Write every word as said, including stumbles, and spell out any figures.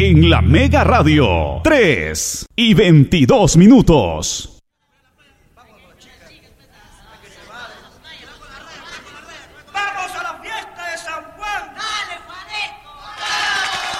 en la Mega Radio. tres y veintidós minutos.